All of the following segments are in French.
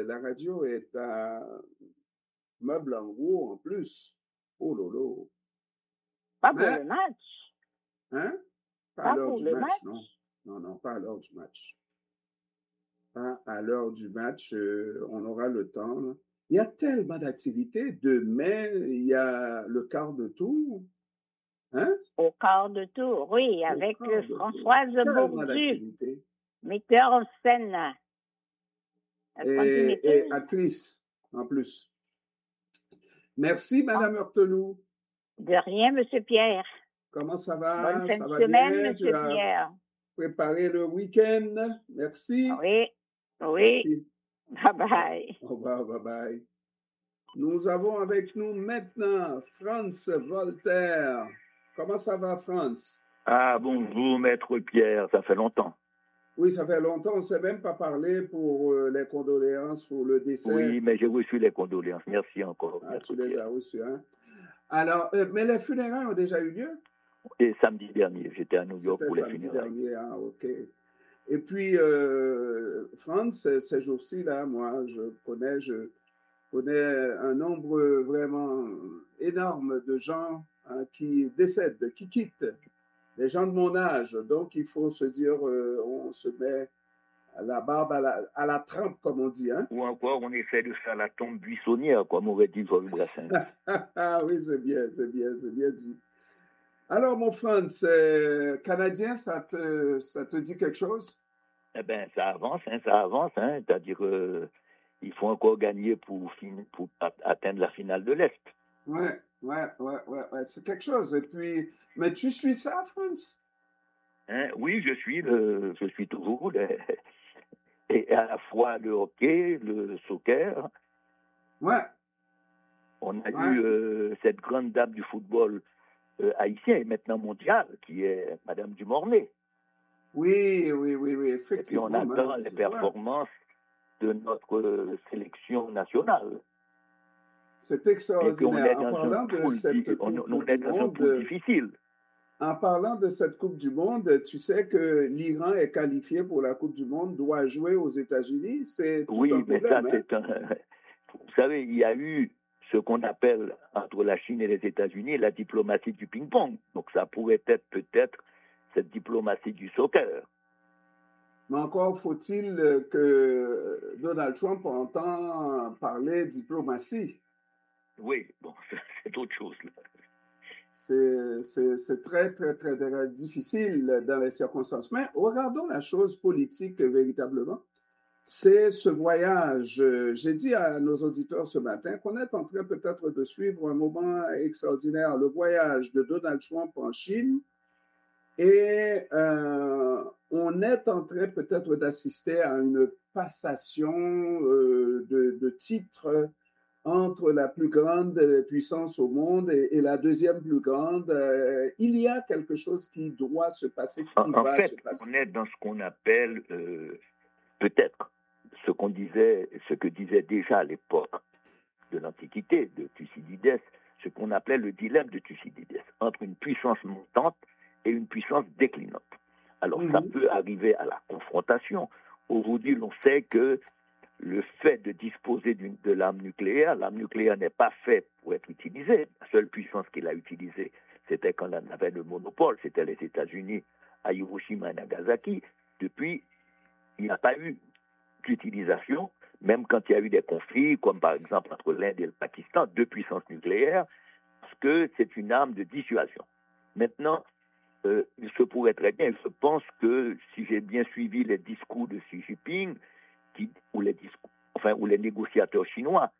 la radio est à meuble en haut en plus. Oh lolo. Pas pour Mais, le match. hein? Pas à Pas l'heure pour du le match, match. non. Non, pas à l'heure du match. Pas à l'heure du match, on aura le temps, là. Il y a tellement d'activités. Demain, il y a le quart de tour. Hein? Au quart de tour, oui, Au avec quart de tour. Françoise Tellement Bourdu, d'activités. metteur en scène. Est-ce qu'on dit Et metteuse? actrice, en plus. Merci, Madame Heurteloup. De rien, Monsieur Pierre. Comment ça Bonne va? fin Ça de va semaine, bien? Tu Monsieur as Pierre. préparé le week-end? Merci. Oui, oui. Merci. Bye bye. Au revoir, bye bye. Nous avons avec nous maintenant Franz Voltaire. Comment ça va, Franz? Ah, bonjour, Maître Pierre, ça fait longtemps. Oui, ça fait longtemps, on ne s'est même pas parlé pour les condoléances pour le décès. Oui, mais j'ai reçu les condoléances. Merci encore, Ah, Maître tu les Pierre. as reçues, hein? Alors, mais les funérailles ont déjà eu lieu? Et samedi dernier, j'étais à New York C'était pour les samedi funérailles. dernier, ah, ok. Et puis, Franz, ces jours-ci, là, moi, je connais un nombre vraiment énorme de gens qui décèdent, qui quittent, les gens de mon âge. Donc, il faut se dire, on se met la barbe à la trempe, comme on dit. Hein? Ou encore, on essaie de faire la tombe buissonnière, comme aurait dit Georges Brassens. Ah oui, c'est bien dit. Alors, mon Franz, Canadien, ça te dit quelque chose? Eh bien, ça avance. C'est-à-dire il faut encore gagner pour atteindre la finale de l'Est. Ouais. C'est quelque chose. Et puis, mais tu suis ça, Franz? Hein? Oui, je suis toujours et à la fois le hockey, le soccer. Ouais. On a eu cette grande dame du football haïtien et maintenant mondial, qui est Madame Dumornay. Oui, effectivement. Et puis on attend les performances de notre sélection nationale. C'est extraordinaire. Et puis on est dans un pool difficile. En parlant de cette Coupe du Monde, tu sais que l'Iran est qualifié pour la Coupe du Monde, doit jouer aux États-Unis. C'est tout un problème. Oui, mais ça, vous savez, il y a eu ce qu'on appelle entre la Chine et les États-Unis la diplomatie du ping-pong. Donc ça pourrait être peut-être cette diplomatie du soccer. Mais encore faut-il que Donald Trump entend parler diplomatie. Oui, bon, c'est autre chose. Là. C'est très difficile dans les circonstances. Mais regardons la chose politique véritablement. C'est ce voyage. J'ai dit à nos auditeurs ce matin qu'on est en train peut-être de suivre un moment extraordinaire, le voyage de Donald Trump en Chine. Et on est en train peut-être d'assister à une passation de titres entre la plus grande puissance au monde et la deuxième plus grande. Il y a quelque chose qui doit se passer, qui va se passer. On est dans ce qu'on appelle peut-être ce que disait déjà à l'époque de l'Antiquité, de Thucydides, ce qu'on appelait le dilemme de Thucydides, entre une puissance montante et une puissance déclinante. Alors ça peut arriver à la confrontation. Aujourd'hui, l'on sait que le fait de disposer de l'arme nucléaire n'est pas fait pour être utilisée. La seule puissance qu'il a utilisée, c'était quand on avait le monopole, c'était les États-Unis à Hiroshima et Nagasaki. Depuis, il n'y a pas eu d'utilisation, même quand il y a eu des conflits, comme par exemple entre l'Inde et le Pakistan, deux puissances nucléaires, parce que c'est une arme de dissuasion. Maintenant, il se pourrait très bien, je pense que si j'ai bien suivi les discours de Xi Jinping, ou les négociateurs chinois,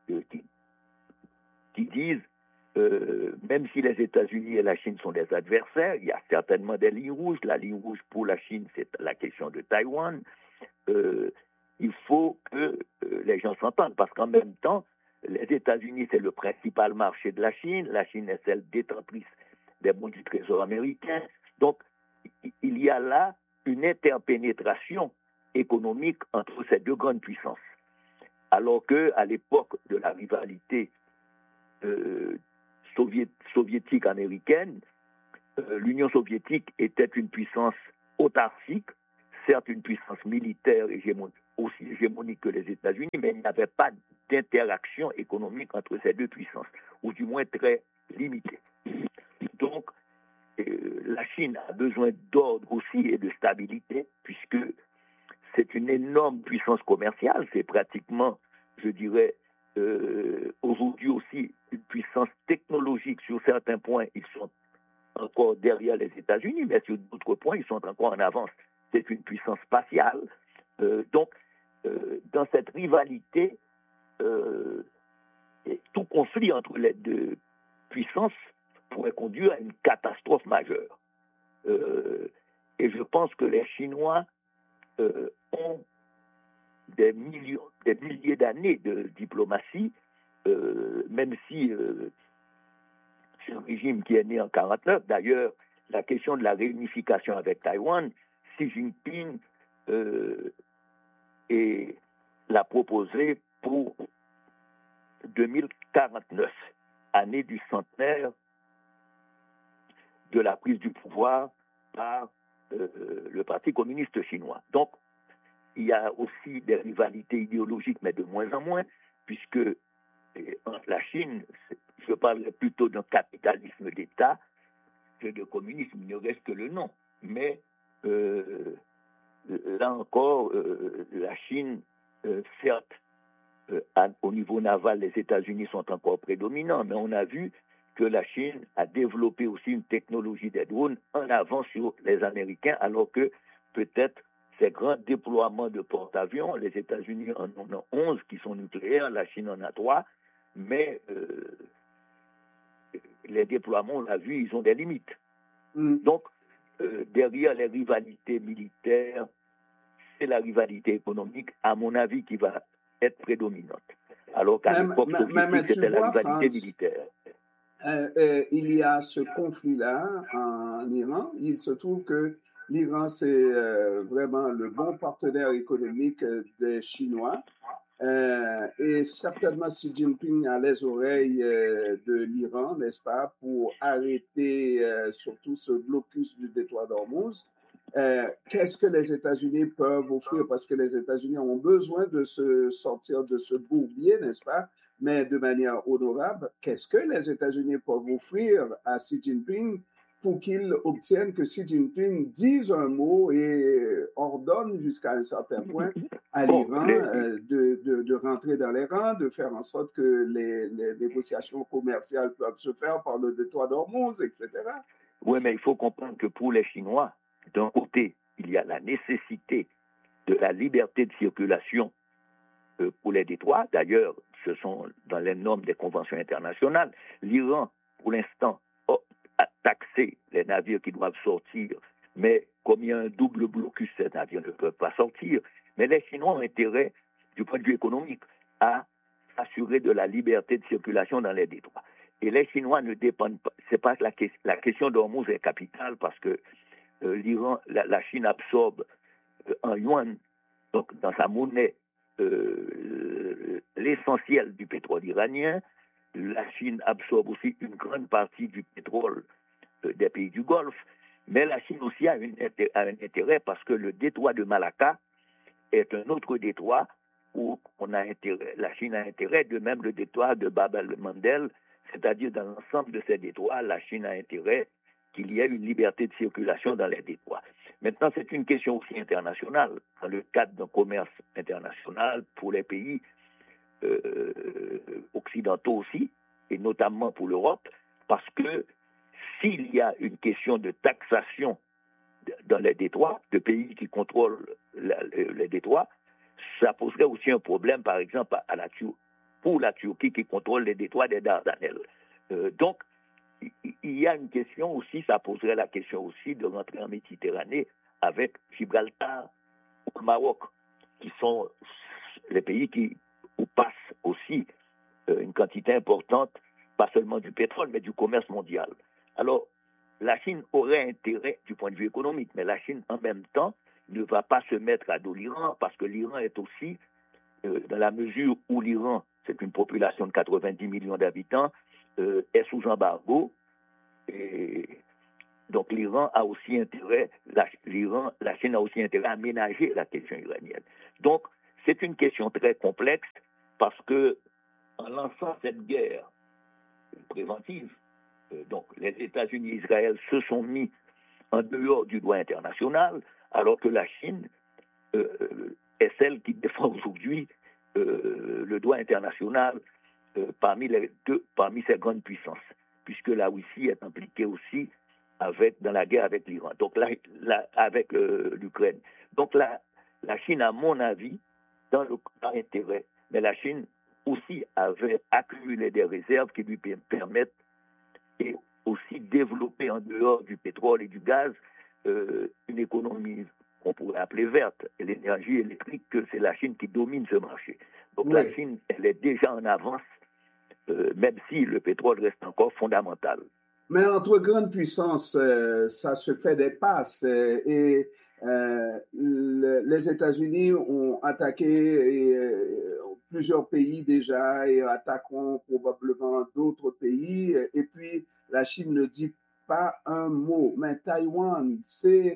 qui disent, même si les États-Unis et la Chine sont des adversaires, il y a certainement des lignes rouges. La ligne rouge pour la Chine, c'est la question de Taïwan. Il faut que les gens s'entendent, parce qu'en même temps, les États-Unis, c'est le principal marché de la Chine est celle détentrice des bons du Trésor américain. Donc, il y a là une interpénétration économique entre ces deux grandes puissances. Alors qu'à l'époque de la rivalité soviétique-américaine, l'Union soviétique était une puissance autarcique, certes une puissance militaire aussi hégémonique que les États-Unis, mais il n'y avait pas d'interaction économique entre ces deux puissances, ou du moins très limitée. Donc, la Chine a besoin d'ordre aussi et de stabilité, puisque c'est une énorme puissance commerciale, c'est pratiquement, je dirais, aujourd'hui aussi une puissance technologique. Sur certains points, ils sont encore derrière les États-Unis, mais sur d'autres points, ils sont encore en avance. C'est une puissance spatiale. Donc, dans cette rivalité, tout conflit entre les deux puissances pourrait conduire à une catastrophe majeure. Et je pense que les Chinois ont des milliers d'années de diplomatie, même si c'est un régime qui est né en 1949. D'ailleurs, la question de la réunification avec Taïwan, Xi Jinping l'a proposé pour 2049, année du centenaire de la prise du pouvoir par le Parti communiste chinois. Donc, il y a aussi des rivalités idéologiques, mais de moins en moins, puisque entre la Chine, je parlerais plutôt d'un capitalisme d'État que de communisme, il ne reste que le nom. Mais là encore, la Chine, certes, au niveau naval, les États-Unis sont encore prédominants, mais on a vu que la Chine a développé aussi une technologie des drones en avant sur les Américains, alors que peut-être ces grands déploiements de porte-avions, les États-Unis en ont 11 qui sont nucléaires, la Chine en a 3, mais les déploiements, on l'a vu, ils ont des limites. Donc, derrière les rivalités militaires, c'est la rivalité économique, à mon avis, qui va être prédominante. Alors qu'à l'époque soviétique, c'était la rivalité militaire. Il y a ce conflit-là en Iran. Il se trouve que l'Iran, c'est vraiment le bon partenaire économique des Chinois. Et certainement, Xi Jinping a les oreilles de l'Iran, n'est-ce pas, pour arrêter surtout ce blocus du détroit d'Ormuz. Qu'est-ce que les États-Unis peuvent offrir? Parce que les États-Unis ont besoin de se sortir de ce bourbier, n'est-ce pas? Mais de manière honorable, qu'est-ce que les États-Unis peuvent offrir à Xi Jinping pour qu'il obtienne que Xi Jinping dise un mot et ordonne jusqu'à un certain point à l'Iran de rentrer dans les rangs, de faire en sorte que les négociations commerciales peuvent se faire par le détroit d'Ormuz, etc. Oui, mais il faut comprendre que pour les Chinois, d'un côté, il y a la nécessité de la liberté de circulation pour les détroits. D'ailleurs, ce sont dans les normes des conventions internationales. L'Iran, pour l'instant, a taxé les navires qui doivent sortir, mais comme il y a un double blocus, ces navires ne peuvent pas sortir. Mais les Chinois ont intérêt, du point de vue économique, à assurer de la liberté de circulation dans les détroits. Et les Chinois ne dépendent pas. C'est pas la question d'Ormuz est capitale parce que l'Iran, la Chine absorbe en yuan, donc dans sa monnaie, l'essentiel du pétrole iranien. La Chine absorbe aussi une grande partie du pétrole des pays du Golfe. Mais la Chine aussi a un intérêt parce que le détroit de Malacca est un autre détroit où la Chine a intérêt, de même le détroit de Bab el-Mandeb, c'est-à-dire dans l'ensemble de ces détroits, la Chine a intérêt qu'il y ait une liberté de circulation dans les détroits. Maintenant, c'est une question aussi internationale, dans le cadre d'un commerce international pour les pays occidentaux aussi, et notamment pour l'Europe, parce que s'il y a une question de taxation dans les détroits, de pays qui contrôlent les détroits, ça poserait aussi un problème, par exemple, pour la Turquie qui contrôle les détroits des Dardanelles. Donc, il y a une question aussi, ça poserait la question aussi de rentrer en Méditerranée avec Gibraltar ou le Maroc, qui sont les pays où passe aussi une quantité importante, pas seulement du pétrole, mais du commerce mondial. Alors, la Chine aurait intérêt du point de vue économique, mais la Chine, en même temps, ne va pas se mettre à dos l'Iran, parce que l'Iran est aussi, dans la mesure où l'Iran, c'est une population de 90 millions d'habitants, est sous embargo, et donc l'Iran a aussi intérêt, la Chine a aussi intérêt à ménager la question iranienne. Donc, c'est une question très complexe parce que en lançant cette guerre préventive, donc les États-Unis et Israël se sont mis en dehors du droit international, alors que la Chine est celle qui défend aujourd'hui le droit international parmi ces grandes puissances, puisque la Russie est impliquée aussi dans la guerre avec l'Iran, donc avec l'Ukraine. Donc la Chine, à mon avis, dans l'intérêt, mais la Chine aussi avait accumulé des réserves qui lui permettent et aussi développer en dehors du pétrole et du gaz une économie qu'on pourrait appeler verte. Et l'énergie électrique, c'est la Chine qui domine ce marché. Donc Oui. la Chine, elle est déjà en avance, même si le pétrole reste encore fondamental. Mais entre grandes puissances, ça se fait des passes. Et les États-Unis ont attaqué plusieurs pays déjà et attaqueront probablement d'autres pays. Et puis, la Chine ne dit pas un mot. Mais Taïwan, c'est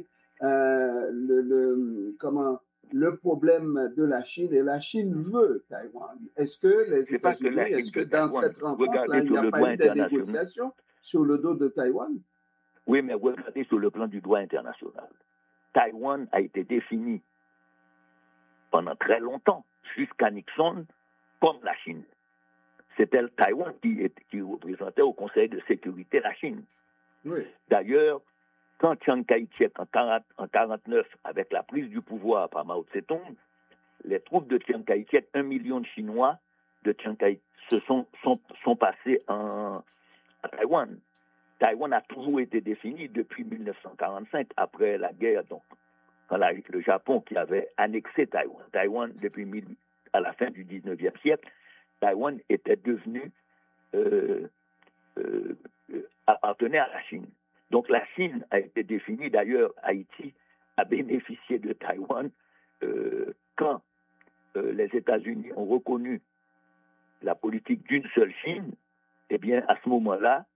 le problème de la Chine. Et la Chine veut Taïwan. Est-ce que les États-Unis, est-ce que dans cette rencontre-là, il n'y a pas eu des négociations sur le dos de Taïwan? Oui, mais regardez sur le plan du droit international. Taïwan a été défini pendant très longtemps, jusqu'à Nixon, comme la Chine. C'était Taïwan qui représentait au Conseil de sécurité la Chine. Oui. D'ailleurs, quand Chiang Kai-shek, en 1949, avec la prise du pouvoir par Mao Tse-tung, les troupes de Chiang Kai-shek, 1 million de Chinois de Chiang Kai sont passés à Taïwan. Taïwan a toujours été défini depuis 1945, après la guerre, donc, quand le Japon qui avait annexé Taïwan. Taïwan, à la fin du 19e siècle, Taïwan était devenu appartenait à la Chine. Donc la Chine a été définie, d'ailleurs Haïti a bénéficié de Taïwan quand les États-Unis ont reconnu la politique d'une seule Chine. Eh bien, à ce moment-là,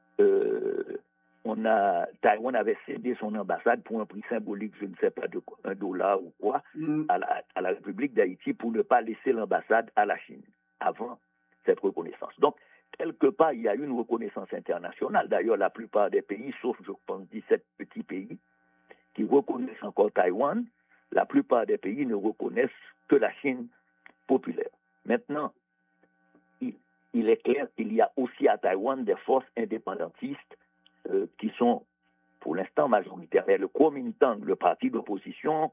Taïwan avait cédé son ambassade pour un prix symbolique, je ne sais pas de quoi, $1 ou quoi, à la République d'Haïti pour ne pas laisser l'ambassade à la Chine avant cette reconnaissance. Donc, quelque part, il y a eu une reconnaissance internationale. D'ailleurs, la plupart des pays, sauf, je pense, 17 petits pays, qui reconnaissent encore Taïwan, la plupart des pays ne reconnaissent que la Chine populaire. Maintenant, il est clair qu'il y a aussi à Taïwan des forces indépendantistes qui sont, pour l'instant, majoritaires. Et le Kuomintang, le parti d'opposition,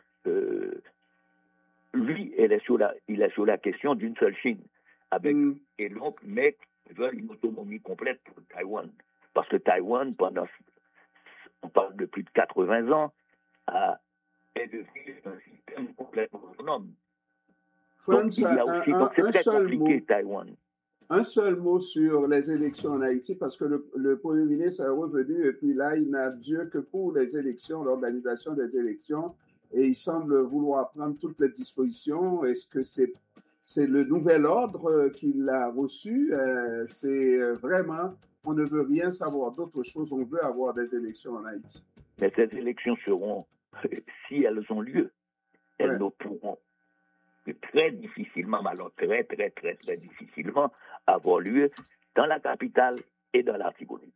lui, il est sur la question d'une seule Chine. Et donc, mais veulent une autonomie complète pour Taïwan. Parce que Taïwan, on parle de plus de 80 ans, est devenu un système complètement autonome. France, donc c'est très compliqué, Taïwan. Un seul mot sur les élections en Haïti, parce que le Premier ministre est revenu et puis là, il n'a Dieu que pour les élections, l'organisation des élections, et il semble vouloir prendre toutes les dispositions. Est-ce que c'est le nouvel ordre qu'il a reçu? C'est vraiment, on ne veut rien savoir d'autre chose, on veut avoir des élections en Haïti. Mais ces élections seront, si elles ont lieu, elles ne pourront très difficilement, alors très, très, très, très difficilement avoir lieu dans la capitale et dans l'Artibonite.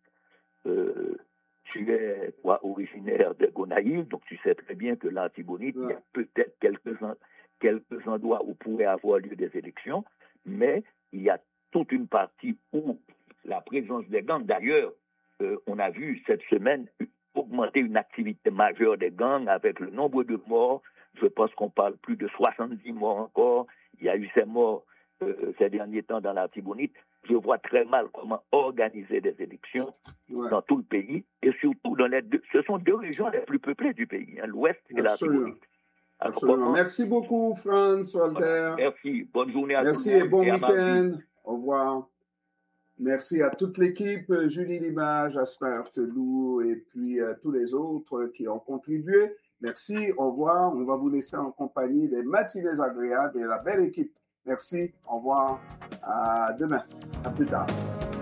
Tu es, toi, originaire de Gonaïves, donc tu sais très bien que l'Artibonite, il y a peut-être quelques endroits où pourraient avoir lieu des élections, mais il y a toute une partie où la présence des gangs, d'ailleurs, on a vu cette semaine augmenter une activité majeure des gangs avec le nombre de morts. Je pense qu'on parle plus de 70 morts encore. Il y a eu ces morts ces derniers temps dans l'Artibonite. Je vois très mal comment organiser des élections dans tout le pays et surtout ce sont deux régions les plus peuplées du pays, l'Ouest et l'Artibonite. Absolument. Merci beaucoup, Franz, Walter. Merci. Bonne journée à tous. Merci et bon week-end. Au revoir. Merci à toute l'équipe, Julie Limage, Asper Telou et puis tous les autres qui ont contribué. Merci, au revoir. On va vous laisser en compagnie des matinées agréables et la belle équipe. Merci, au revoir. À demain. À plus tard.